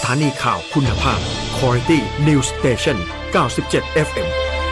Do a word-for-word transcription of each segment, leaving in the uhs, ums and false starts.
ถานีข่าวคุณภาพ Quality News Station เก้าสิบเจ็ด เอฟ เอ็ม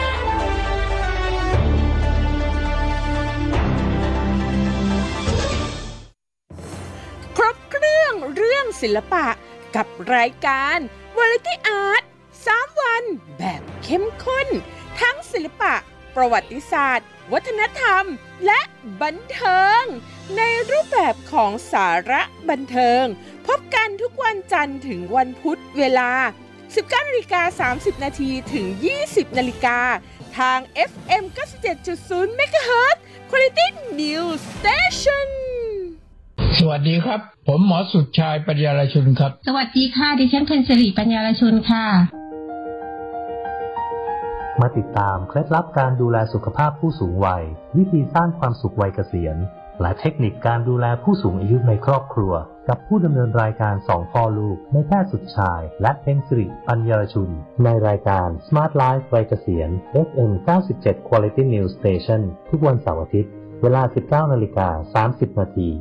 ครบเครื่องเรื่องศิลปะกับรายการ Variety Art สามวันแบบเข้มข้นทั้งศิลปะประวัติศาสตร์วัฒนธรรมและบันเทิงในรูปแบบของสาระบันเทิงพบกันทุกวันจันทร์ถึงวันพุธเวลา สิบเก้านาฬิกาสามสิบนาที ถึง ยี่สิบนาฬิกาทาง เอฟ เอ็ม เก้าสิบเจ็ดจุดศูนย์ เมกะเฮิรตซ์ Quality News Station สวัสดีครับผมหมอสุดชายปัญญาลชุนครับสวัสดีค่ะดิฉันเพ็ญศิริปัญญาลชุนค่ะมาติดตามเคล็ดลับการดูแลสุขภาพผู้สูงวัยวิธีสร้างความสุขวัยเกษียณและเทคนิคการดูแลผู้สูงอายุในครอบครัวกับผู้ดำเนินรายการสองพ่อลูกในแพทย์สุดชายและเพ็ญศิริปัญญาลชุนในรายการ Smart Life วัยเกษียณ เอฟ เอ็ม เก้าสิบเจ็ด Quality News Station ทุกวันเสาร์อาทิตย์เวลา สิบเก้านาฬิกาสามสิบนาที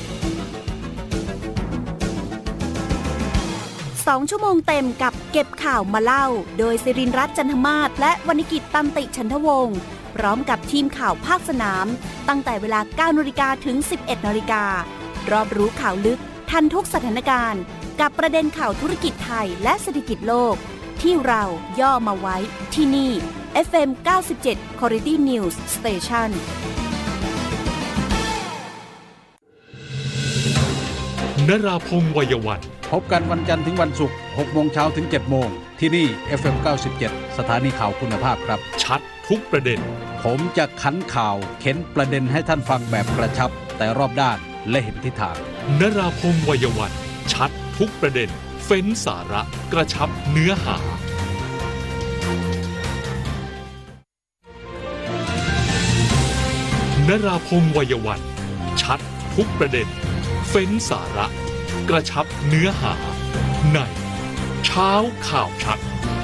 สองชั่วโมงเต็มกับเก็บข่าวมาเล่าโดยศิรินทร์รัตน์จันทมาศและวรรณกิจตันติฉันทวงศ์พร้อมกับทีมข่าวภาคสนามตั้งแต่เวลา เก้านาฬิกา ถึง สิบเอ็ดนาฬิการอบรู้ข่าวลึกทันทุกสถานการณ์กับประเด็นข่าวธุรกิจไทยและเศรษฐกิจโลกที่เราย่อมาไว้ที่นี่ เอฟ เอ็ม เก้าสิบเจ็ด Quality News Station นราพงษ์วัยวันพบกันวันจันทร์ถึงวันศุกร์ หกโมงเช้าถึง เจ็ดโมงที่นี่ เอฟ เอ็ม เก้าสิบเจ็ด สถานีข่าวคุณภาพครับชัดทุกประเด็นผมจะขันข่าวเข็นประเด็นให้ท่านฟังแบบกระชับแต่รอบด้านและเห็นทิศทางนราพงษ์วัยวันชัดทุกประเด็นเฟ้นสาระกระชับเนื้อหานราพงษ์วัยวันชัดทุกประเด็นเฟ้นสาระกระชับเนื้อหาในเช้าข่าวชัด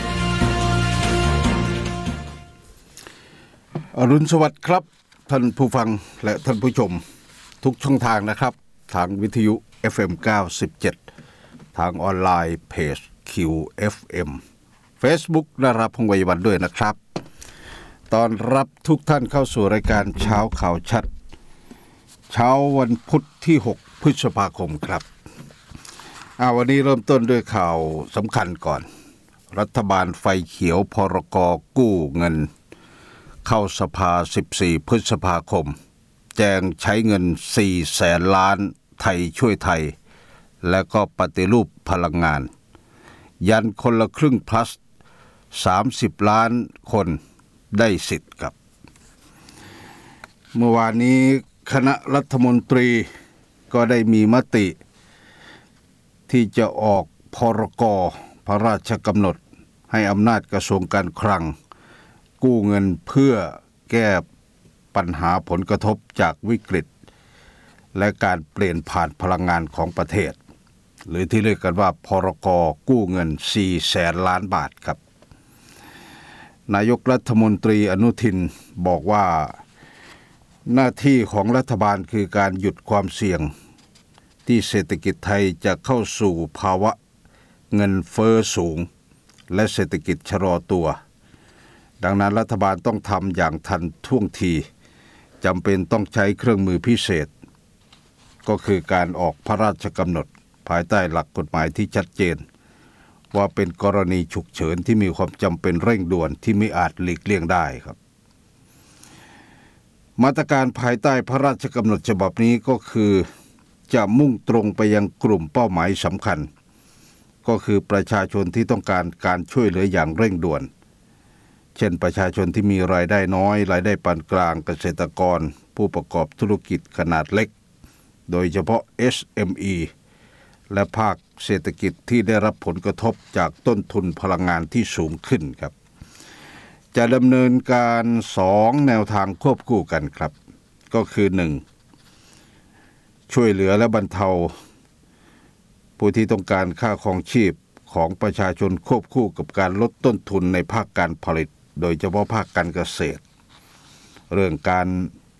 อรุณสวัสดิ์ครับท่านผู้ฟังและท่านผู้ชมทุกช่องทางนะครับทางวิทยุ เอฟ เอ็ม เก้าสิบเจ็ดทางออนไลน์เพจ คิว เอฟ เอ็ม Facebook นราพงษ์วัยวันด้วยนะครับตอนรับทุกท่านเข้าสู่รายการเช้าข่าวชัดเช้าวันพุธที่หกพฤษภาคมครับอ่าวันนี้เริ่มต้นด้วยข่าวสำคัญก่อนรัฐบาลไฟเขียวพรก.กู้เงินเข้าสภาสิบสี่พฤษภาคมแจงใช้เงินสี่แสนล้านไทยช่วยไทยและก็ปฏิรูปพลังงานยันคนละครึ่ง plus สามสิบล้านคนได้สิทธิ์ครับเมื่อวานนี้คณะรัฐมนตรีก็ได้มีมติที่จะออกพรก.พระราชกำหนดให้อำนาจกระทรวงการคลังกู้เงินเพื่อแก้ปัญหาผลกระทบจากวิกฤตและการเปลี่ยนผ่านพลังงานของประเทศหรือที่เรียกกันว่าพรก.กู้เงินสี่แสนล้านบาทครับนายกรัฐมนตรีอนุทินบอกว่าหน้าที่ของรัฐบาลคือการหยุดความเสี่ยงที่เศรษฐกิจไทยจะเข้าสู่ภาวะเงินเฟ้อสูงและเศรษฐกิจชะลอตัวดังนั้นรัฐบาลต้องทำอย่างทันท่วงทีจำเป็นต้องใช้เครื่องมือพิเศษก็คือการออกพระราชกำหนดภายใต้หลักกฎหมายที่ชัดเจนว่าเป็นกรณีฉุกเฉินที่มีความจำเป็นเร่งด่วนที่ไม่อาจหลีกเลี่ยงได้ครับมาตรการภายใต้พระราชกำหนดฉบับนี้ก็คือจะมุ่งตรงไปยังกลุ่มเป้าหมายสำคัญก็คือประชาชนที่ต้องการการช่วยเหลืออย่างเร่งด่วนเช่นประชาชนที่มีรายได้น้อยรายได้ปานกลางเกษตรกรผู้ประกอบธุรกิจขนาดเล็กโดยเฉพาะ เอส เอ็ม อี และภาคเศรษฐกิจที่ได้รับผลกระทบจากต้นทุนพลังงานที่สูงขึ้นครับจะดำเนินการสองแนวทางควบคู่กันครับก็คือหนึ่งช่วยเหลือและบรรเทาผู้ที่ต้องการค่าครองชีพของประชาชนควบคู่กับการลดต้นทุนในภาคการผลิตโดยเฉพาะภาคการเกษตรเรื่องการ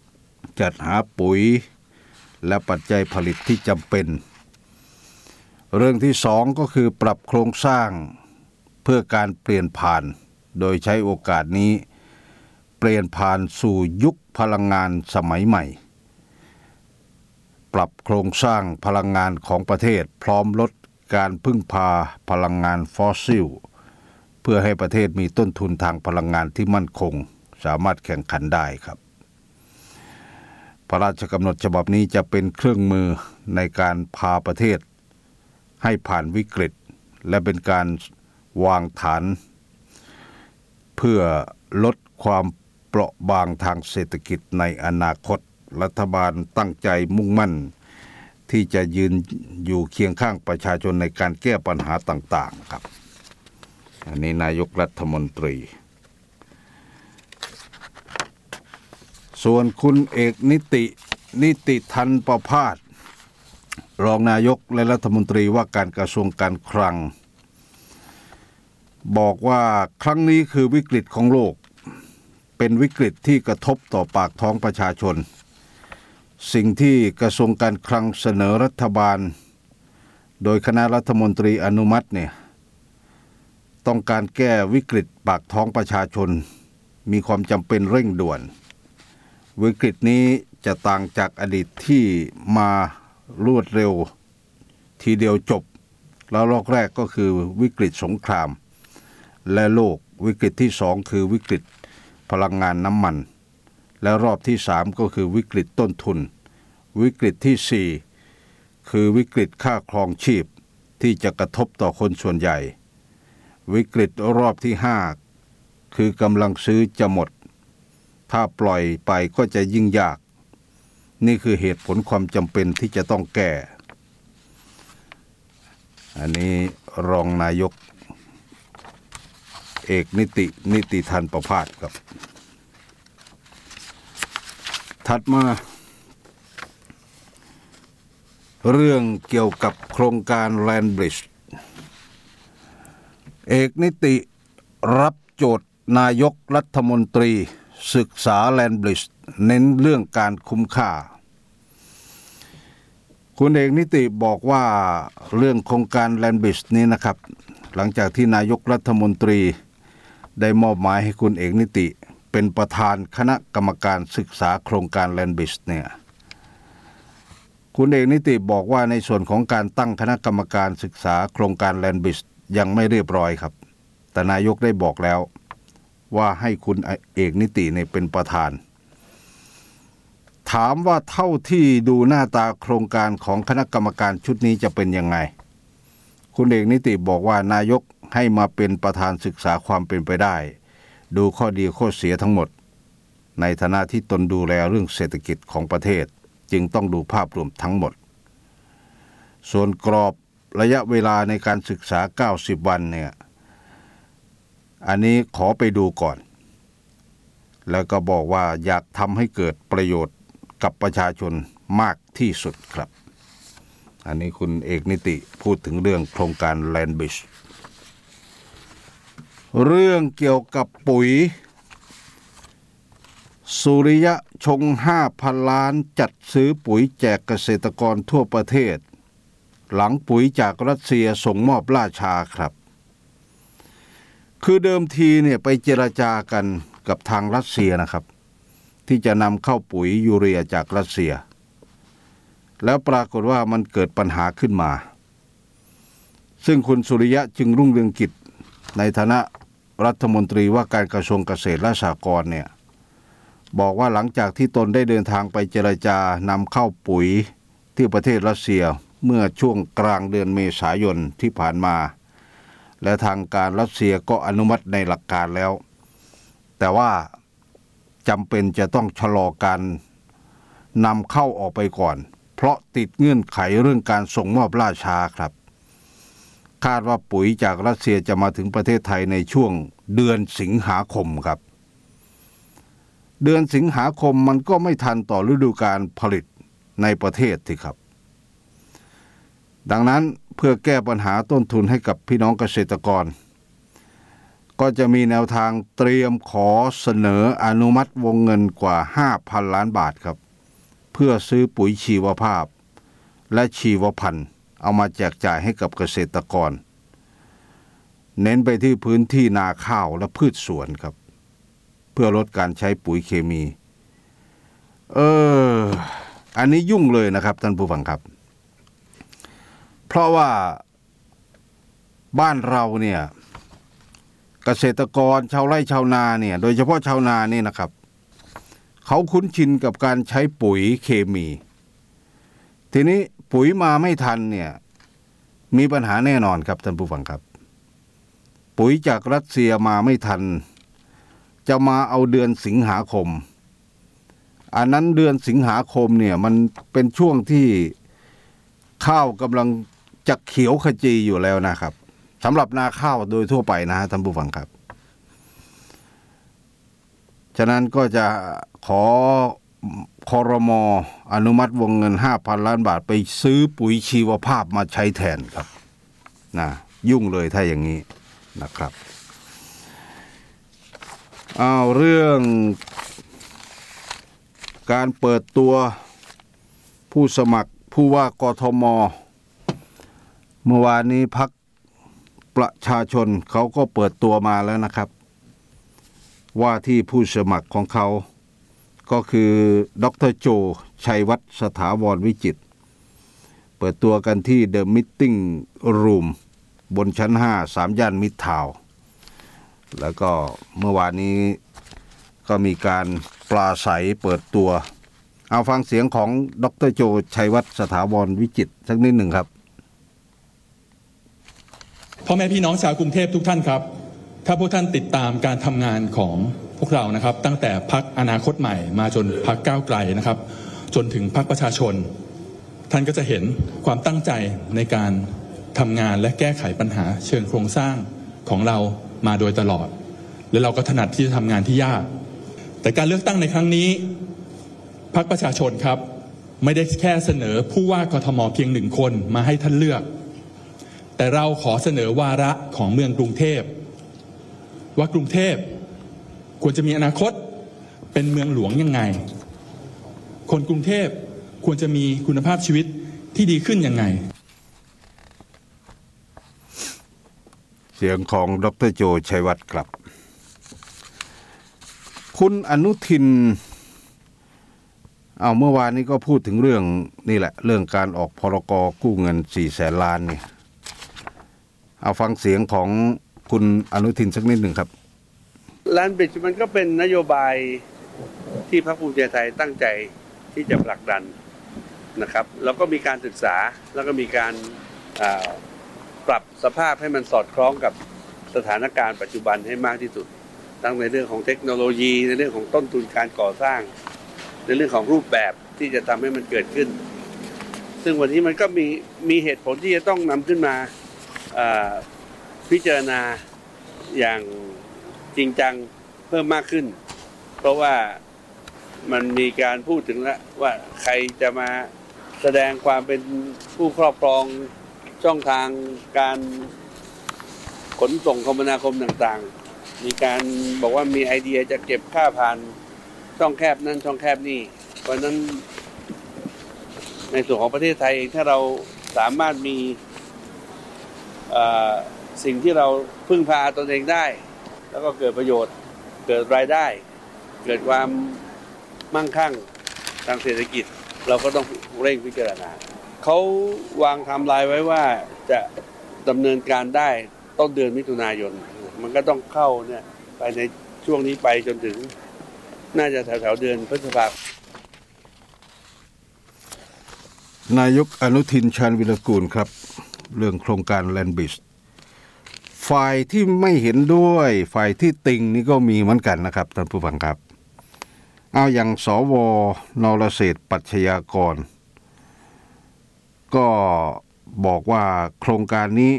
จัดหาปุ๋ยและปัจจัยผลิตที่จำเป็นเรื่องที่สองก็คือปรับโครงสร้างเพื่อการเปลี่ยนผ่านโดยใช้โอกาสนี้เปลี่ยนผ่านสู่ยุคพลังงานสมัยใหม่ปรับโครงสร้างพลังงานของประเทศพร้อมลดการพึ่งพาพลังงานฟอสซิลเพื่อให้ประเทศมีต้นทุนทางพลังงานที่มั่นคงสามารถแข่งขันได้ครับพระราชกำหนดฉบับนี้จะเป็นเครื่องมือในการพาประเทศให้ผ่านวิกฤตและเป็นการวางฐานเพื่อลดความเปราะบางทางเศรษฐกิจในอนาคตรัฐบาลตั้งใจมุ่งมั่นที่จะยืนอยู่เคียงข้างประชาชนในการแก้ปัญหาต่างๆครับอันนี้นายกรัฐมนตรีส่วนคุณเอกนิตินิติทันประภาสรองนายกและรัฐมนตรีว่าการกระทรวงการคลังบอกว่าครั้งนี้คือวิกฤตของโลกเป็นวิกฤตที่กระทบต่อปากท้องประชาชนสิ่งที่กระทรวงการคลังเสนอรัฐบาลโดยคณะรัฐมนตรีอนุมัติเนี่ยต้องการแก้วิกฤตปากท้องประชาชนมีความจำเป็นเร่งด่วนวิกฤตนี้จะต่างจากอดีตที่มารวดเร็วทีเดียวจบแล้วรอบแรกก็คือวิกฤตสงครามและโลกวิกฤตที่สองคือวิกฤตพลังงานน้ำมันและรอบที่สามก็คือวิกฤตต้นทุนวิกฤตที่สี่คือวิกฤตค่าครองชีพที่จะกระทบต่อคนส่วนใหญ่วิกฤตรอบที่ห้าคือกำลังซื้อจะหมดถ้าปล่อยไปก็จะยิ่งยากนี่คือเหตุผลความจำเป็นที่จะต้องแก้อันนี้รองนายกเอกนิตินิติทันประภาสครับถัดมาเรื่องเกี่ยวกับโครงการ Land Bridge เอกนิติรับโจทย์นายกรัฐมนตรีศึกษา Land Bridge เน้นเรื่องการคุ้มค่าคุณเอกนิติบอกว่าเรื่องโครงการ Land Bridge นี้นะครับหลังจากที่นายกรัฐมนตรีได้มอบหมายให้คุณเอกนิติเป็นประธานคณะกรรมการศึกษาโครงการ Land Bridge เนี่ยคุณเอกนิติบอกว่าในส่วนของการตั้งคณะกรรมการศึกษาโครงการ Land Bridge ยังไม่เรียบร้อยครับแต่นายกได้บอกแล้วว่าให้คุณเอกนิติเนี่ยเป็นประธานถามว่าเท่าที่ดูหน้าตาโครงการของคณะกรรมการชุดนี้จะเป็นยังไงคุณเอกนิติบอกว่านายกให้มาเป็นประธานศึกษาความเป็นไปได้ดูข้อดีข้อเสียทั้งหมดในฐานะที่ตนดูแลเรื่องเศรษฐกิจของประเทศจึงต้องดูภาพรวมทั้งหมดส่วนกรอบระยะเวลาในการศึกษาเก้าสิบวันเนี่ยอันนี้ขอไปดูก่อนแล้วก็บอกว่าอยากทำให้เกิดประโยชน์กับประชาชนมากที่สุดครับอันนี้คุณเอกนิติพูดถึงเรื่องโครงการ Land Bridge เรื่องเกี่ยวกับปุ๋ยสุริยะชง ห้าพัน ล้านจัดซื้อปุ๋ยแจกเกษตรกรทั่วประเทศหลังปุ๋ยจากรัสเซียส่งมอบล่าช้าครับคือเดิมทีเนี่ยไปเจรจากันกับทางรัสเซียนะครับที่จะนำเข้าปุ๋ยยูเรียจากรัสเซียแล้วปรากฏว่ามันเกิดปัญหาขึ้นมาซึ่งคุณสุริยะจึงรุ่งเรืองกิจในฐานะรัฐมนตรีว่าการกระทรวงเกษตรและสหกรณ์เนี่ยบอกว่าหลังจากที่ตนได้เดินทางไปเจรจานำเข้าปุ๋ยที่ประเทศรัสเซียเมื่อช่วงกลางเดือนเมษายนที่ผ่านมาและทางการรัสเซียก็อนุมัติในหลักการแล้วแต่ว่าจำเป็นจะต้องชะลอการนำเข้าออกไปก่อนเพราะติดเงื่อนไขเรื่องการส่งมอบล่าช้าครับคาดว่าปุ๋ยจากรัสเซียจะมาถึงประเทศไทยในช่วงเดือนสิงหาคมครับเดือนสิงหาคมมันก็ไม่ทันต่อฤดูกาลผลิตในประเทศสิครับดังนั้นเพื่อแก้ปัญหาต้นทุนให้กับพี่น้องเกษตรกรก็จะมีแนวทางเตรียมขอเสนออนุมัติวงเงินกว่า ห้าพัน ล้านบาทครับเพื่อซื้อปุ๋ยชีวภาพและชีวพันธุ์เอามาแจกจ่ายให้กับเกษตรกรเน้นไปที่พื้นที่นาข้าวและพืชสวนครับเพื่อลดการใช้ปุ๋ยเคมีเอออันนี้ยุ่งเลยนะครับท่านผู้ฟังครับเพราะว่าบ้านเราเนี่ยเกษตรกรชาวไร่ชาวนาเนี่ยโดยเฉพาะชาวนานี่นะครับเขาคุ้นชินกับการใช้ปุ๋ยเคมีทีนี้ปุ๋ยมาไม่ทันเนี่ยมีปัญหาแน่นอนครับท่านผู้ฟังครับปุ๋ยจากรัสเซียมาไม่ทันจะมาเอาเดือนสิงหาคมอันนั้นเดือนสิงหาคมเนี่ยมันเป็นช่วงที่ข้าวกำลังจะเขียวขจีอยู่แล้วนะครับสำหรับนาข้าวโดยทั่วไปนะท่านผู้ฟังครับฉะนั้นก็จะขอครม.อนุมัติวงเงิน ห้าพัน ล้านบาทไปซื้อปุ๋ยชีวภาพมาใช้แทนครับนะยุ่งเลยถ้าอย่างนี้นะครับอ้าวเรื่องการเปิดตัวผู้สมัครผู้ว่ากทม.เมื่อวานนี้พรรคประชาชนเขาก็เปิดตัวมาแล้วนะครับว่าที่ผู้สมัครของเขาก็คือดร.โจชัยวัฒน์สถาวรวิจิตรเปิดตัวกันที่ The Meeting Room บนชั้นห้า สามย่านมิตรทาวน์แล้วก็เมื่อวานนี้ก็มีการปราศัยเปิดตัวเอาฟังเสียงของดร.โจชัยวัฒน์สถาวรวิจิตรสักนิดหนึ่งครับพ่อแม่พี่น้องชาวกรุงเทพทุกท่านครับถ้าพวกท่านติดตามการทำงานของพวกเรานะครับตั้งแต่พรรคอนาคตใหม่มาจนพรรคก้าวไกลนะครับจนถึงพรรคประชาชนท่านก็จะเห็นความตั้งใจในการทำงานและแก้ไขปัญหาเชิงโครงสร้างของเรามาโดยตลอดและเราก็ถนัดที่จะทำงานที่ยากแต่การเลือกตั้งในครั้งนี้พรรคประชาชนครับไม่ได้แค่เสนอผู้ว่ากทม.เพียงหนึ่งคนมาให้ท่านเลือกแต่เราขอเสนอวาระของเมืองกรุงเทพว่ากรุงเทพควรจะมีอนาคตเป็นเมืองหลวงยังไงคนกรุงเทพควรจะมีคุณภาพชีวิตที่ดีขึ้นยังไงเสียงของดร.โจชัยวัฒน์ครับคุณอนุทินเอาเมื่อวานนี้ก็พูดถึงเรื่องนี่แหละเรื่องการออกพรก.กู้เงินสี่แสนล้านนี่เอาฟังเสียงของคุณอนุทินสักนิดหนึ่งครับแลนด์บริดจ์มันก็เป็นนโยบายที่พรรคภูมิใจไทยตั้งใจที่จะผลักดันนะครับแล้วก็มีการศึกษาแล้วก็มีการปรับสภาพให้มันสอดคล้องกับสถานการณ์ปัจจุบันให้มากที่สุดทั้งในเรื่องของเทคโนโลยีในเรื่องของต้นทุนการก่อสร้างในเรื่องของรูปแบบที่จะทำให้มันเกิดขึ้นซึ่งวันนี้มันก็มีมีเหตุผลที่จะต้องนำขึ้นมาพิจารณาอย่างจริงจังเพิ่มมากขึ้นเพราะว่ามันมีการพูดถึงแล้วว่าใครจะมาแสดงความเป็นผู้ครอบครองช่องทางการขนส่งคมนาคมต่างๆมีการบอกว่ามีไอเดียจะเก็บค่าผ่านช่องแคบนั่นช่องแคบนี่เพราะนั้นในส่วนของประเทศไทยเองถ้าเราสามารถมีสิ่งที่เราพึ่งพาตนเองได้แล้วก็เกิดประโยชน์เกิดรายได้เกิดความมั่งคั่งทางเศรษฐกิจเราก็ต้องเร่งพิจารณาเขาวางไทม์ไลน์ไว้ว่าจะดำเนินการได้ต้นเดือนมิถุนายนมันก็ต้องเข้าเนี่ยไปในช่วงนี้ไปจนถึงน่าจะแถวๆเดือนพฤษภาคมนายกอนุทินชาญวิรากูลครับเรื่องโครงการแลนด์บริดจ์ฝ่ายที่ไม่เห็นด้วยฝ่ายที่ติงนี่ก็มีเหมือนกันนะครับท่านผู้ฟังครับเอาอย่างสวนรเศรษฐ์ปัชญากรก็บอกว่าโครงการนี้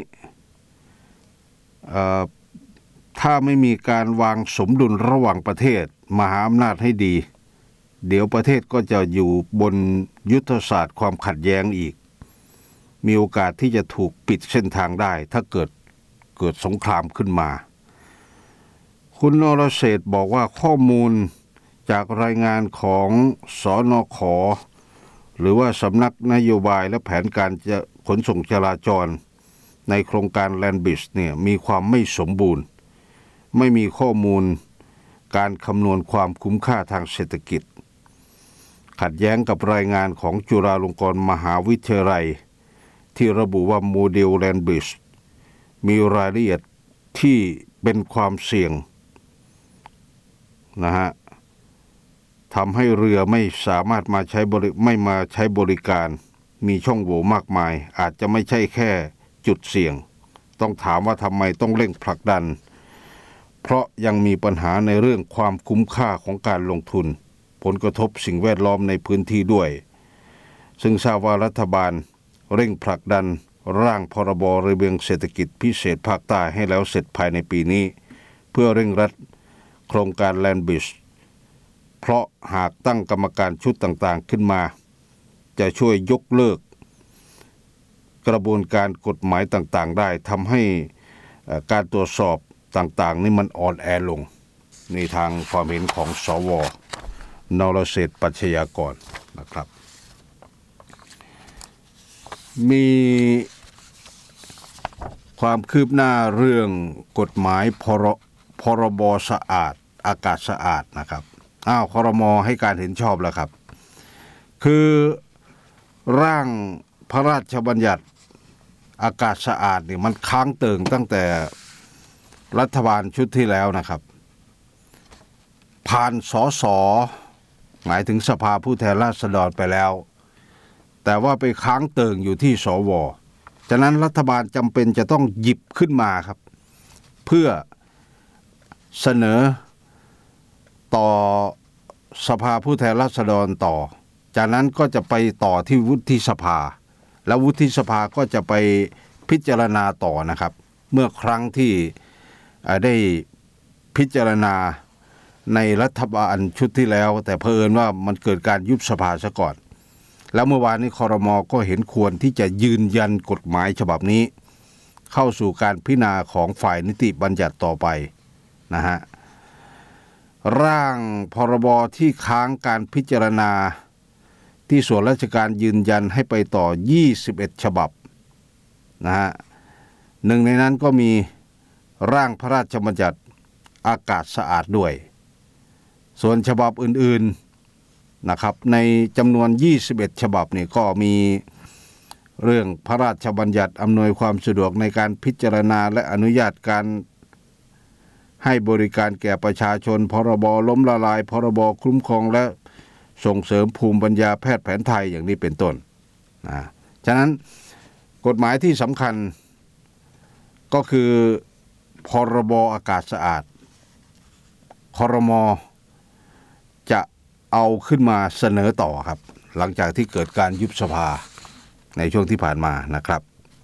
ถ้าไม่มีการวางสมดุลระหว่างประเทศมหาอำนาจให้ดีเดี๋ยวประเทศก็จะอยู่บนยุทธศาสตร์ความขัดแย้งอีกมีโอกาสที่จะถูกปิดเส้นทางได้ถ้าเกิดเกิดสงครามขึ้นมาคุณนรเศรษฐ์บอกว่าข้อมูลจากรายงานของสนข.หรือว่าสำนักนโยบายและแผนการจะขนส่งจราจรในโครงการ Land Bridge เนี่ยมีความไม่สมบูรณ์ไม่มีข้อมูลการคำนวณความคุ้มค่าทางเศรษฐกิจขัดแย้งกับรายงานของจุฬาลงกรณ์มหาวิทยาลัยที่ระบุว่าโมเดล Land Bridge มีรายละเอียดที่เป็นความเสี่ยงนะฮะทำให้เรือไม่สามารถมาใช้บริไม่มาใช้บริการมีช่องโหว่มากมายอาจจะไม่ใช่แค่จุดเสี่ยงต้องถามว่าทำไมต้องเร่งผลักดันเพราะยังมีปัญหาในเรื่องความคุ้มค่าของการลงทุนผลกระทบสิ่งแวดล้อมในพื้นที่ด้วยซึ่งทราบว่ารัฐบาลเร่งผลักดันร่างพรบระเบียงเศรษฐกิจพิเศษภาคใต้ให้แล้วเสร็จภายในปีนี้เพื่อเร่งรัดโครงการ Land Bridge เพราะหากตั้งกรรมการชุดต่างๆขึ้นมาจะช่วยยกเลิกกระบวนการกฎหมายต่างๆได้ทำให้การตรวจสอบต่างๆนี่มันอ่อนแอลงในทางความเห็นของสวนรเศรษฐ์ปัชญากรนะครับมีความคืบหน้าเรื่องกฎหมายพรพรบสะอาดอากาศสะอาดนะครับอ้าวครม.ให้การเห็นชอบแล้วครับคือร่างพระราชบัญญัติอากาศสะอาดนี่มันค้างเติ่งตั้งแต่รัฐบาลชุดที่แล้วนะครับผ่านสสหมายถึงสภาผู้แทนราษฎรไปแล้วแต่ว่าไปค้างเติ่งอยู่ที่สวฉะนั้นรัฐบาลจำเป็นจะต้องหยิบขึ้นมาครับเพื่อเสนอต่อสภาผู้แทนราษฎรต่อจากนั้นก็จะไปต่อที่วุฒิสภาแล้ววุฒิสภาก็จะไปพิจารณาต่อนะครับเมื่อครั้งที่ได้พิจารณาในรัฐบาลชุดที่แล้วแต่เผอิญว่ามันเกิดการยุบสภาซะก่อนแล้วเมื่อวานนี้ครม.ก็เห็นควรที่จะยืนยันกฎหมายฉบับนี้เข้าสู่การพิจารณาของฝ่ายนิติบัญญัติต่อไปนะฮะร่างพรบที่ค้างการพิจารณาที่ส่วนราชการยืนยันให้ไปต่อยี่สิบเอ็ดฉบับนะฮะหนึ่งในนั้นก็มีร่างพระราชบัญญัติอากาศสะอาดด้วยส่วนฉบับอื่นๆนะครับในจำนวนยี่สิบเอ็ดฉบับนี่ก็มีเรื่องพระราชบัญญัติอำนวยความสะดวกในการพิจารณาและอนุญาตการให้บริการแก่ประชาชนพรบล้มละลายพรบคุ้มครองและส่งเสริมภูมิปัญญาแพทย์แผนไทยอย่างนี้เป็นต้นนะฉะนั้นกฎหมายที่สำคัญก็คือพรบอากาศสะอาดครม.จะเอาขึ้นมาเสนอต่อครับหลังจากที่เกิดการยุบสภาในช่วงที่ผ่านมานะครับ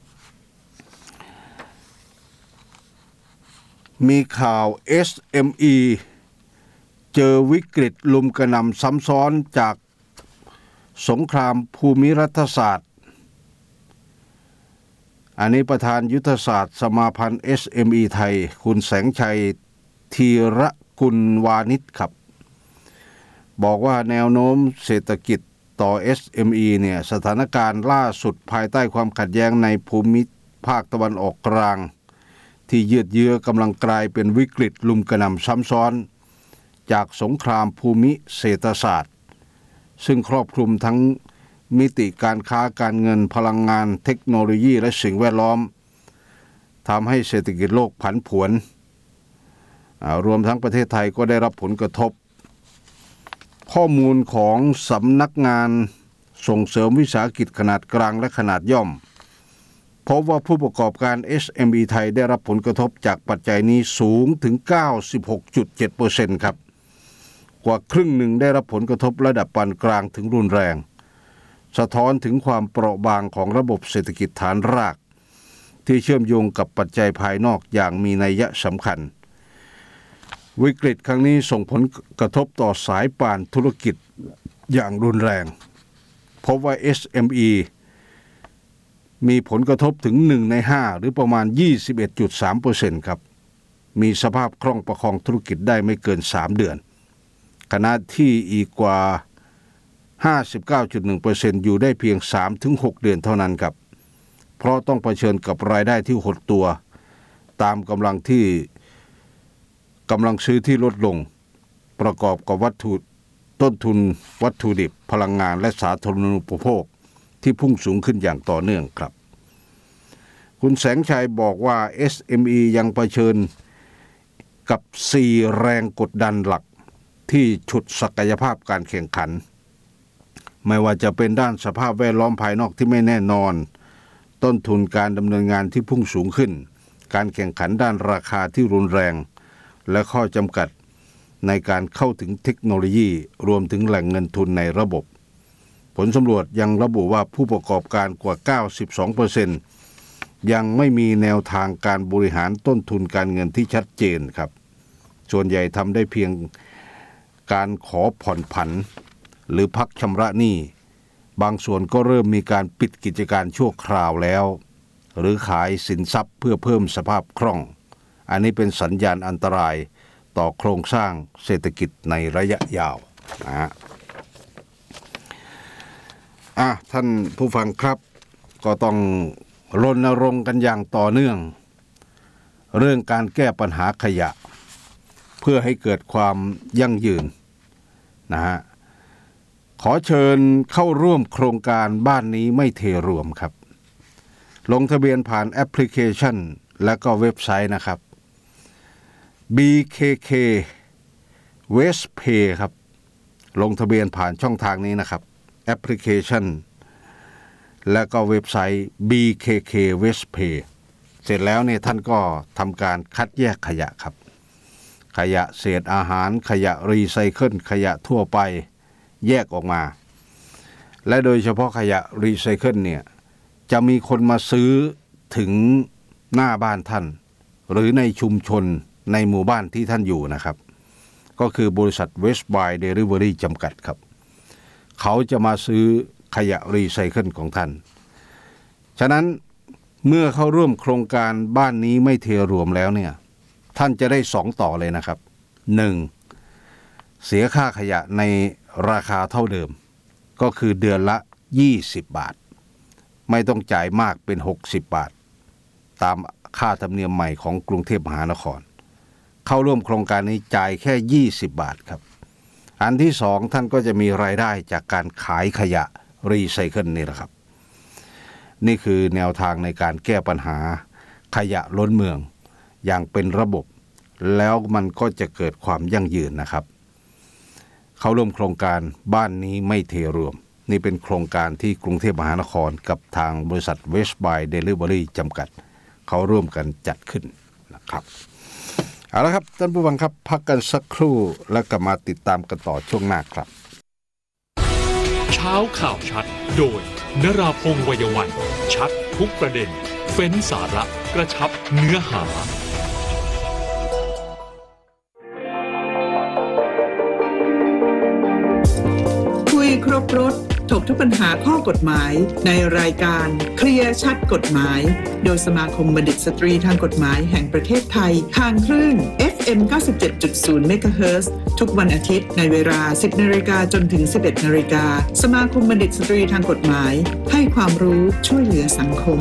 มีข่าว เอส เอ็ม อี เจอวิกฤตลุมกระหน่ำซ้ำซ้อนจากสงครามภูมิรัฐศาสตร์อันนี้ประธานยุทธศาสตร์สมาพันธ์ เอส เอ็ม อี ไทยคุณแสงชัยธีรกุลวานิชครับบอกว่าแนวโน้มเศรษฐกิจต่อ เอส เอ็ม อี เนี่ยสถานการณ์ล่าสุดภายใต้ความขัดแย้งในภูมิภาคตะวันออกกลางที่ยืดเยื้อกำลังกลายเป็นวิกฤตลุมกระหน่ำซ้ำซ้อนจากสงครามภูมิเศรษฐศาสตร์ซึ่งครอบคลุมทั้งมิติการค้าการเงินพลังงานเทคโนโลยีและสิ่งแวดล้อมทำให้เศรษฐกิจโลกผันผวนรวมทั้งประเทศไทยก็ได้รับผลกระทบข้อมูลของสำนักงานส่งเสริมวิสาหกิจขนาดกลางและขนาดย่อมพบว่าผู้ประกอบการ เอส เอ็ม อี ไทยได้รับผลกระทบจากปัจจัยนี้สูงถึง เก้าสิบหกจุดเจ็ดเปอร์เซ็นต์ ครับกว่าครึ่งหนึ่งได้รับผลกระทบระดับปานกลางถึงรุนแรงสะท้อนถึงความเปราะบางของระบบเศรษฐกิจฐานรากที่เชื่อมโยงกับปัจจัยภายนอกอย่างมีนัยสำคัญวิกฤตครั้งนี้ส่งผลกระทบต่อสายป่านธุรกิจอย่างรุนแรงพบว่า เอส เอ็ม อี มีผลกระทบถึงหนึ่งในห้าหรือประมาณ ยี่สิบเอ็ดจุดสามเปอร์เซ็นต์ ครับมีสภาพคล่องประคองธุรกิจได้ไม่เกินสามเดือนขณะที่อีกกว่า ห้าสิบเก้าจุดหนึ่งเปอร์เซ็นต์ อยู่ได้เพียง สามถึงหก เดือนเท่านั้นครับเพราะต้องเผชิญกับรายได้ที่หดตัวตามกำลังที่กำลังซื้อที่ลดลงประกอบกับวัตถุต้นทุนวัตถุดิบพลังงานและสาธารณูปโภคที่พุ่งสูงขึ้นอย่างต่อเนื่องครับคุณแสงชัยบอกว่า เอส เอ็ม อี ยังเผชิญกับสี่แรงกดดันหลักที่ฉุดศักยภาพการแข่งขันไม่ว่าจะเป็นด้านสภาพแวดล้อมภายนอกที่ไม่แน่นอนต้นทุนการดำเนินงานที่พุ่งสูงขึ้นการแข่งขันด้านราคาที่รุนแรงและข้อจำกัดในการเข้าถึงเทคโนโลยีรวมถึงแหล่งเงินทุนในระบบผลสำรวจยังระบุว่าผู้ประกอบการกว่า เก้าสิบสองเปอร์เซ็นต์ ยังไม่มีแนวทางการบริหารต้นทุนการเงินที่ชัดเจนครับส่วนใหญ่ทำได้เพียงการขอผ่อนผันหรือพักชำระหนี้บางส่วนก็เริ่มมีการปิดกิจการชั่วคราวแล้วหรือขายสินทรัพย์เพื่อเพิ่มสภาพคล่องอันนี้เป็นสัญญาณอันตรายต่อโครงสร้างเศรษฐกิจในระยะยาวนะฮะอ่ะท่านผู้ฟังครับก็ต้องรณรงค์กันอย่างต่อเนื่องเรื่องการแก้ปัญหาขยะเพื่อให้เกิดความยั่งยืนนะฮะขอเชิญเข้าร่วมโครงการบ้านนี้ไม่เทรวมครับลงทะเบียนผ่านแอปพลิเคชันและก็เว็บไซต์นะครับ บี เค เค Waste Pay ครับลงทะเบียนผ่านช่องทางนี้นะครับแอปพลิเคชันและก็เว็บไซต์ บี เค เค Waste Pay เสร็จแล้วเนี่ยท่านก็ทำการคัดแยกขยะครับขยะเศษอาหารขยะรีไซเคิลขยะทั่วไปแยกออกมาและโดยเฉพาะขยะรีไซเคิลเนี่ยจะมีคนมาซื้อถึงหน้าบ้านท่านหรือในชุมชนในหมู่บ้านที่ท่านอยู่นะครับก็คือบริษัท West Buy Delivery จำกัดครับเขาจะมาซื้อขยะรีไซเคิลของท่านฉะนั้นเมื่อเข้าร่วมโครงการบ้านนี้ไม่เทรวมแล้วเนี่ยท่านจะได้สองต่อเลยนะครับหนึ่งเสียค่าขยะในราคาเท่าเดิมก็คือเดือนละยี่สิบบาทไม่ต้องจ่ายมากเป็นหกสิบบาทตามค่าธรรมเนียมใหม่ของกรุงเทพมหานครเข้าร่วมโครงการนี้จ่ายแค่ยี่สิบบาทครับอันที่สองท่านก็จะมีรายได้จากการขายขยะรีไซเคิลนี่แหละครับนี่คือแนวทางในการแก้ปัญหาขยะล้นเมืองอย่างเป็นระบบแล้วมันก็จะเกิดความยั่งยืนนะครับเข้าร่วมโครงการบ้านนี้ไม่เทรวมนี่เป็นโครงการที่กรุงเทพมหานครกับทางบริษัท West Buy Delivery จำกัดเขาร่วมกันจัดขึ้นนะครับเอาละครับท่านผู้ฟังครับพักกันสักครู่แล้วกลับมาติดตามกันต่อช่วงหน้าครับเช้าข่าวชัดโดยนราพงษ์วัยวันชัดทุกประเด็นเฟ้นสาระกระชับเนื้อหาคุยครบรถถกทุกปัญหาข้อกฎหมายในรายการเคลียร์ชัดกฎหมายโดยสมาคมบัณฑิตสตรีทางกฎหมายแห่งประเทศไทยทางคลื่น เอฟ เอ็ม เก้าสิบเจ็ดจุดศูนย์ เมกะเฮิรตซ์ ทุกวันอาทิตย์ในเวลา สิบนาฬิกาจนถึง สิบเอ็ดนาฬิกาสมาคมบัณฑิตสตรีทางกฎหมายให้ความรู้ช่วยเหลือสังคม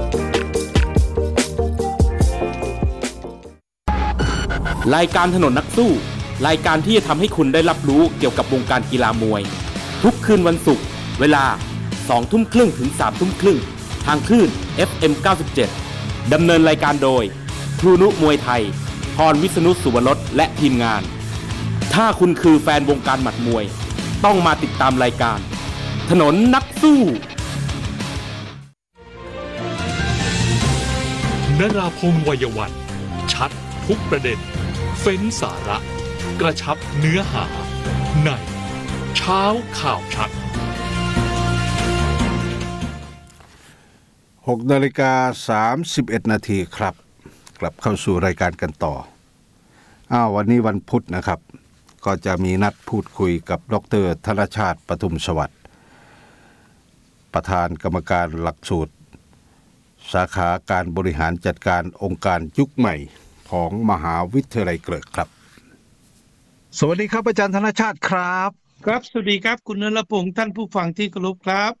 รายการถนนนักสู้รายการที่จะทำให้คุณได้รับรู้เกี่ยวกับวงการกีฬามวยทุกคืนวันศุกร์เวลา สองทุ่มครึ่งถึง สามทุ่มครึ่งทางคลื่น เอฟ เอ็ม เก้าสิบเจ็ด ดำเนินรายการโดยครูนุมวยไทยพรวิษณุสุวรสและทีมงานถ้าคุณคือแฟนวงการหมัดมวยต้องมาติดตามรายการถนนนักสู้นราพงษ์วัยวันชัดทุกประเด็นเฟ้นสาระกระชับเนื้อหาในเช้าข่าวชัดหกนาฬิกาสามสิบเอ็ดนาทีครับกลับเข้าสู่รายการกันต่ออ้าววันนี้วันพุธนะครับก็จะมีนัดพูดคุยกับดร.ธนชาติปทุมสวัสดิ์ประธานกรรมการหลักสูตรสาขาการบริหารจัดการองค์การยุคใหม่ของมหาวิทยาลัยเกริกครับสวัสดีครับอาจารย์ธนชาติครับครับสวัสดีครับคุณนรพงษ์ท่านผู้ฟังที่เคารพครับ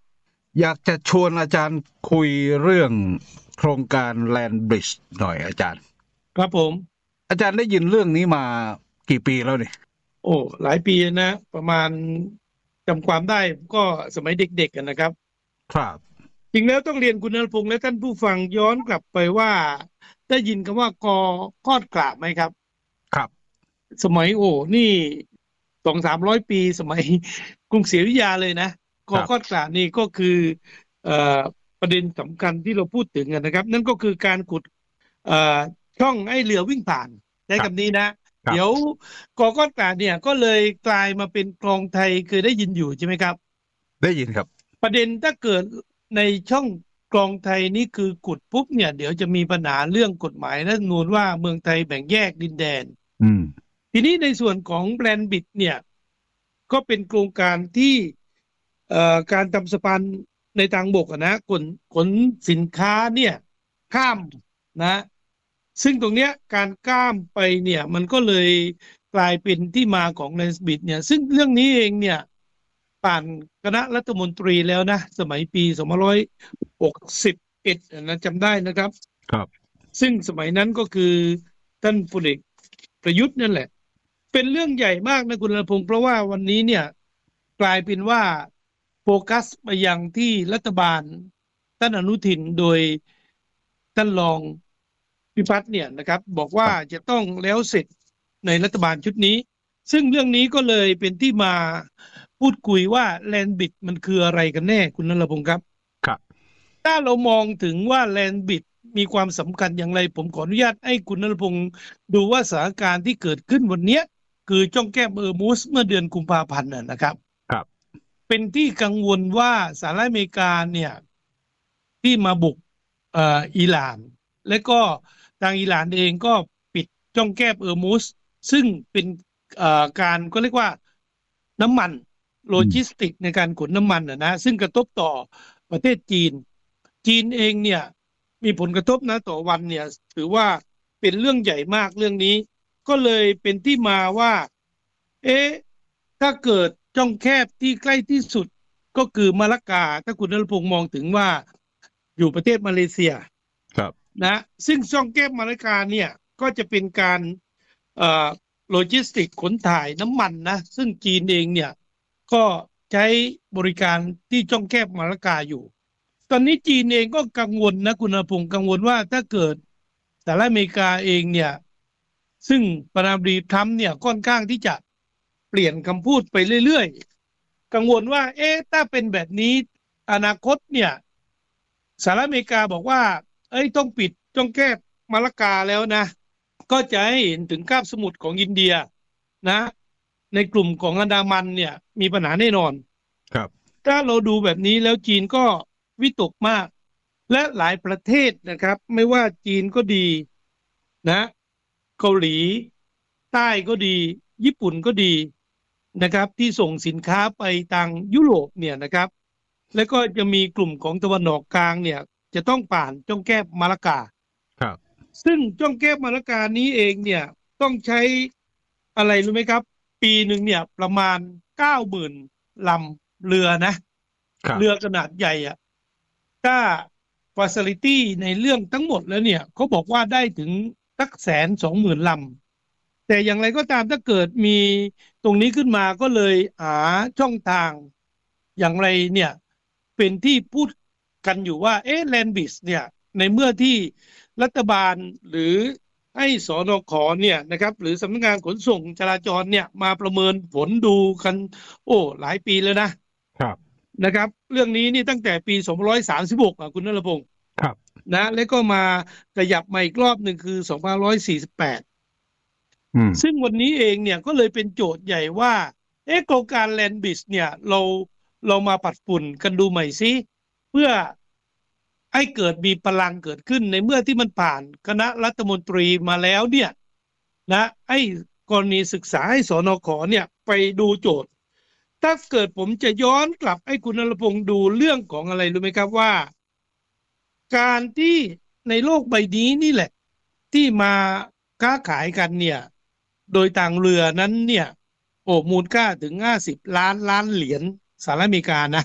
อยากจะชวนอาจารย์คุยเรื่องโครงการ Land Bridge หน่อยอาจารย์ครับผมอาจารย์ได้ยินเรื่องนี้มากี่ปีแล้วเนี่ยโอ้หลายปีนะประมาณจำความได้ก็สมัยเด็กๆกันนะครับครับจริงแล้วต้องเรียนคุณณรพงษ์และท่านผู้ฟังย้อนกลับไปว่าได้ยินคำว่ากอคอดกราบไหมครับครับสมัยโอ้นี่สองสามร้อยปีสมัยกรุงศรีอยุธยาเลยนะกอคอดกราบนี่ก็คือเอ่อประเด็นสำคัญที่เราพูดถึงกันนะครับนั่นก็คือการขุดเอ่อช่องให้เรือวิ่งผ่านได้คำนี้นะเดี๋ยวกอคอดกราบเนี่ยก็เลยกลายมาเป็นคลองไทยเคยได้ยินอยู่ใช่ไหมครับได้ยินครับประเด็นถ้าเกิดในช่องคลองไทยนี่คือขุดปุ๊บเนี่ยเดี๋ยวจะมีปัญหาเรื่องกฎหมายรัฐธรรมนูญว่าเมืองไทยแบ่งแยกดินแดนอืมทีนี้ในส่วนของแบรนด์บิดเนี่ยก็เป็นโครงการที่เอ่อการทำสะพานในทางบกนะขนขนสินค้าเนี่ยข้ามนะซึ่งตรงเนี้ยการข้ามไปเนี่ยมันก็เลยกลายเป็นที่มาของแบรนด์บิดเนี่ยซึ่งเรื่องนี้เองเนี่ยผ่านคณะรัฐมนตรีแล้วนะสมัยปีสองพันห้าร้อยหกสิบเอ็ดนะจำได้นะครับครับซึ่งสมัยนั้นก็คือท่านพลเอกประยุทธ์นั่นแหละเป็นเรื่องใหญ่มากนะคุณณรพงษ์เพราะว่าวันนี้เนี่ยกลายเป็นว่าโฟกัสไปยังที่รัฐบาลท่านอนุทินโดยท่านรองพิพัฒน์เนี่ยนะครับบอกว่าจะต้องแล้วเสร็จในรัฐบาลชุดนี้ซึ่งเรื่องนี้ก็เลยเป็นที่มาพูดคุยว่าแลนด์บิดมันคืออะไรกันแน่คุณณรพงษ์ครับครับถ้าเรามองถึงว่าแลนด์บิดมีความสำคัญอย่างไรผมขออนุญาตให้คุณณรพงษ์ดูว่าสถานการณ์ที่เกิดขึ้นวันนี้คือจ้องแก้มเออร์มูสเมื่อเดือนกุมภาพันธ์นะครับครับเป็นที่กังวลว่าสหรัฐอเมริกาเนี่ยที่มาบุกเอ่ออิหร่านและก็ทางอิหร่านเองก็ปิดจ้องแก้มเออร์มูสซึ่งเป็นเอ่อการก็เรียกว่าน้ำมันโลจิสติกในการขนน้ำมันนะนะซึ่งกระทบต่อประเทศจีนจีนเองเนี่ยมีผลกระทบนะต่อวันเนี่ยถือว่าเป็นเรื่องใหญ่มากเรื่องนี้ก็เลยเป็นที่มาว่าเอ๊ะถ้าเกิดช่องแคบที่ใกล้ที่สุดก็คือมาลากาถ้าคุณณรพงษ์มองถึงว่าอยู่ประเทศมาเลเซียครับนะซึ่งช่องแคบมาลากาเนี่ยก็จะเป็นการเอ่อโลจิสติกขนถ่ายน้ำมันนะซึ่งจีนเองเนี่ยก็ใช้บริการที่ช่องแคบมาลากาอยู่ตอนนี้จีนเองก็กังวลนะคุณณรพงษ์กังวลว่าถ้าเกิดสหรัฐอเมริกาเองเนี่ยซึ่งประธานาธิบดีทรัมป์เนี่ยค่อนข้างที่จะเปลี่ยนคำพูดไปเรื่อยๆกังวลว่าเอ๊ะถ้าเป็นแบบนี้อนาคตเนี่ยสหรัฐอเมริกาบอกว่าเอ้ยต้องปิดช่องแคบมาลากาแล้วนะก็จะให้เห็นถึงคาบสมุทรของอินเดียนะในกลุ่มของอันดามันเนี่ยมีปัญหาแน่นอนครับถ้าเราดูแบบนี้แล้วจีนก็วิตกมากและหลายประเทศนะครับไม่ว่าจีนก็ดีนะเกาหลีใต้ก็ดีญี่ปุ่นก็ดีนะครับที่ส่งสินค้าไปทางยุโรปเนี่ยนะครับแล้วก็จะมีกลุ่มของตะวันออกกลางเนี่ยจะต้องผ่านช่องแคบมาลากาครับซึ่งช่องแคบมาลากานี้เองเนี่ยต้องใช้อะไรรู้ไหมครับปีหนึ่งเนี่ยประมาณ เก้าหมื่น ลำเรือนะเรือขนาดใหญ่อ่ะถ้า facility ในเรื่องทั้งหมดแล้วเนี่ยเขาบอกว่าได้ถึงสักแสนสองหมื่นลำแต่อย่างไรก็ตามถ้าเกิดมีตรงนี้ขึ้นมาก็เลยหาช่องทางอย่างไรเนี่ยเป็นที่พูดกันอยู่ว่าเอ๊ะแลนด์บิสเนี่ยในเมื่อที่รัฐบาลหรือให้สนข.เนี่ยนะครับหรือสำนักงานขนส่งจราจรเนี่ยมาประเมินผลดูกันโอ้หลายปีแล้วนะครับนะครับเรื่องนี้นี่ตั้งแต่ปีสองพันห้าร้อยสามสิบหกอ่ะคุณณรพงษ์ครับนะแล้วก็มาขยับมาอีกรอบหนึ่งคือสองพันห้าร้อยสี่สิบแปดซึ่งวันนี้เองเนี่ยก็เลยเป็นโจทย์ใหญ่ว่าเอ๊ะโครงการแลนด์บิสเนี่ยเราเรามาปัดฝุ่นกันดูใหม่ซิเพื่อให้เกิดมีพลังเกิดขึ้นในเมื่อที่มันผ่านคณะรัฐมนตรีมาแล้วเนี่ยนะให้กรณีศึกษาให้สนข.เนี่ยไปดูโจทย์ถ้าเกิดผมจะย้อนกลับให้คุณณรพงษ์ดูเรื่องของอะไรรู้ไหมครับว่าการที่ในโลกใบนี้นี่แหละที่มาค้าขายกันเนี่ยโดยทางเรือนั้นเนี่ยโอ้มูลค่าถึงห้าสิบล้านล้านเหรียญสหรัฐอเมริกานะ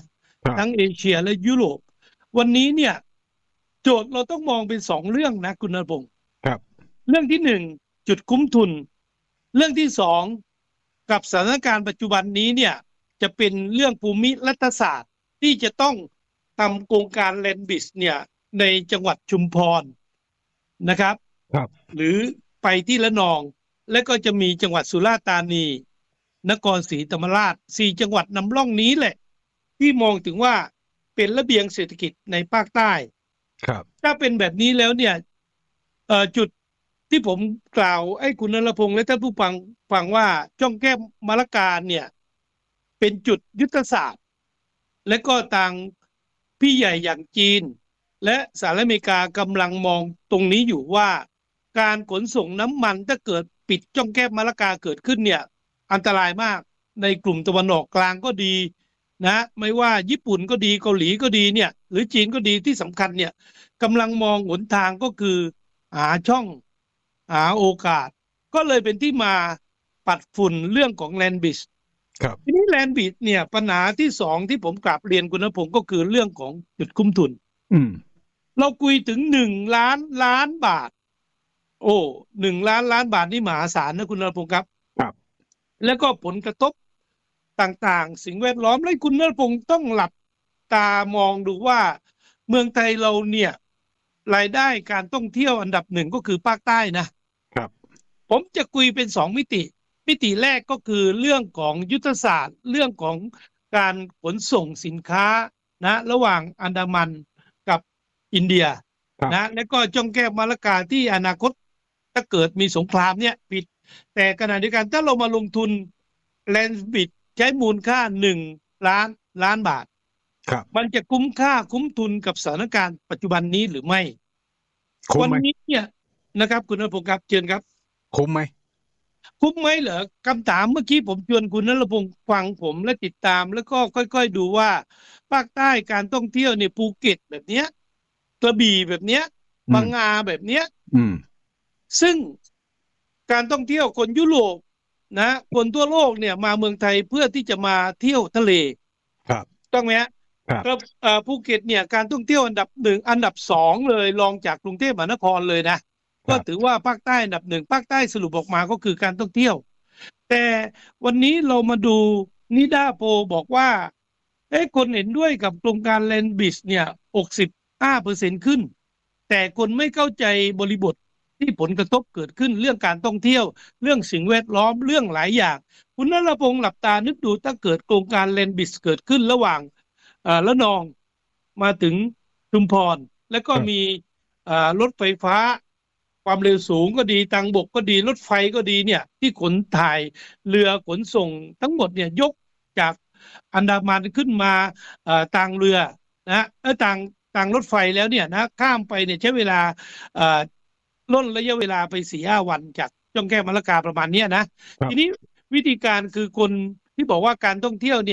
ทั้งเอเชียและยุโรปวันนี้เนี่ยโจทย์เราต้องมองเป็นสองเรื่องนะคุณณพงศ์ครับเรื่องที่หนึ่งจุดคุ้มทุนเรื่องที่สองกับสถานการณ์ปัจจุบันนี้เนี่ยจะเป็นเรื่องภูมิรัฐศาสตร์ที่จะต้องทำโครงการแลนด์บิสเนี่ยในจังหวัดชุมพรนะครับครับหรือไปที่ละนองและก็จะมีจังหวัดสุราษฎร์ธานีนครศรีธรรมราชสี่จังหวัดนำร่องนี้แหละที่มองถึงว่าเป็นระเบียงเศรษฐกิจในภาคใต้ครับถ้าเป็นแบบนี้แล้วเนี่ยเอ่อจุดที่ผมกล่าวให้คุณณรพงษ์และท่านผู้ฟังฟังว่าช่องแก้มมะละกาเนี่ยเป็นจุดยุทธศาสตร์และก็ทางพี่ใหญ่อย่างจีนและสหรัฐอเมริกากำลังมองตรงนี้อยู่ว่าการขนส่งน้ำมันถ้าเกิดปิดช่องแก้มมะละกาเกิดขึ้นเนี่ยอันตรายมากในกลุ่มตะวันออกกลางก็ดีนะไม่ว่าญี่ปุ่นก็ดีเกาหลีก็ดีเนี่ยหรือจีนก็ดีที่สำคัญเนี่ยกำลังมองหนทางก็คือหาช่องหาโอกาสก็เลยเป็นที่มาปัดฝุ่นเรื่องของแลนด์บิชครับทีนี้แลนด์บิชเนี่ยปัญหาที่สองที่ผมกลับเรียนคุณณพงศ์ก็คือเรื่องของจุดคุ้มทุนอืมเราคุยถึงหนึ่งล้านล้านบาทโอ้หนึ่งล้านล้านบาทนี่มหาศาลนะคุณณพงศ์ครับครับแล้วก็ผลกระทบต่างๆสิ่งแวดล้อมและคุณณพงศ์ต้องหลับตามองดูว่าเมืองไทยเราเนี่ยรายได้การท่องเที่ยวอันดับหนึ่งก็คือภาคใต้นะครับผมจะคุยเป็นสองมิติมิติแรกก็คือเรื่องของยุทธศาสตร์เรื่องของการขนส่งสินค้านะระหว่างอันดามันกับอินเดียนะและก็จ้องแก้มมะละกาที่อนาคตถ้าเกิดมีสงครามเนี่ยปิดแต่ขณะเดียวกันถ้าเรามาลงทุนแลนด์บิดใช้มูลค่าหนึ่งล้านล้านบาทมันจะคุ้มค่าคุ้มทุนกับสถานการณ์ปัจจุบันนี้หรือไม่วันนี้เนี่ยนะครับคุณณพงศ์ครับเชิญครับคุ้มไหมคุ้มไหมเหรอคำถามเมื่อกี้ผมชวนคุณณพงศ์ฟังผมและติดตามแล้วก็ค่อยๆดูว่าภาคใต้การท่องเที่ยวเนี่ยภูเก็ตแบบเนี้ยกระบี่แบบเนี้ยพังงาแบบเนี้ยซึ่งการท่องเที่ยวคนยุโรปนะคนทั่วโลกเนี่ยมาเมืองไทยเพื่อที่จะมาเที่ยวทะเลครับต้องไหมฮะครับภูเก็ตเนี่ยการท่องเที่ยวอันดับหนึ่งอันดับสองเลยรองจากกรุงเทพมหานครเลยนะก็ถือว่าภาคใต้อันดับหนึ่งภาคใต้สรุปออกมาก็คือการท่องเที่ยวแต่วันนี้เรามาดูนิดาโพบอกว่าเอ้คนเห็นด้วยกับโครงการแลนด์บิชเนี่ย หกสิบห้าเปอร์เซ็นต์ ขึ้นแต่คนไม่เข้าใจบริบทที่ผลกระทบเกิดขึ้นเรื่องการท่องเที่ยวเรื่องสิ่งแวดล้อมเรื่องหลายอย่างคุณณรพงศ์หลับตานึกดูถ้าเกิดโครงการแลนด์บิชเกิดขึ้นระหว่างละนองมาถึงชุมพรแล้วก็มีรถไฟฟ้าความเร็วสูงก็ดีทางบกก็ดีรถไฟก็ดีเนี่ยที่ขนถ่ายเรือขนส่งทั้งหมดเนี่ยยกจากอันดามันขึ้นมาทางเรือนะเออทางทางรถไฟแล้วเนี่ยนะข้ามไปเนี่ยใช้เวลาล่นระยะเวลาไปสี่ห้าวันจากจ้องแก้มมะละกาประมาณนี้นะทีนี้วิธีการคือคนที่บอกว่าการท่องเที่ยวเนี่ย